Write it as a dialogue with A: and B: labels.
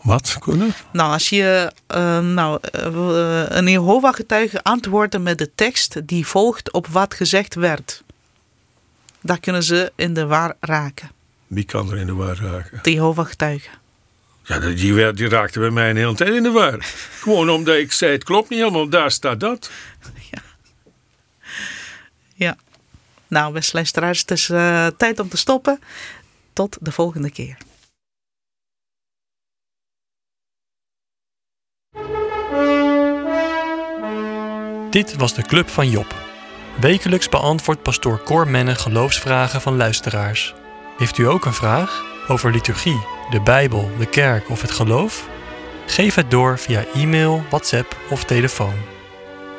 A: Wat kunnen?
B: Nou, als je een Jehovah-getuige antwoordt met de tekst die volgt op wat gezegd werd, dan kunnen ze in de war raken.
A: Wie kan er in de war raken?
B: De Jehovah-getuige.
A: Ja, die raakte bij mij een hele tijd in de war. Gewoon omdat ik zei, het klopt niet helemaal, daar staat dat.
B: Ja. Nou, beste luisteraars, het is tijd om te stoppen. Tot de volgende keer.
C: Dit was de Club van Job. Wekelijks beantwoordt pastoor Cor Menne geloofsvragen van luisteraars. Heeft u ook een vraag over liturgie, de Bijbel, de kerk of het geloof? Geef het door via e-mail, WhatsApp of telefoon.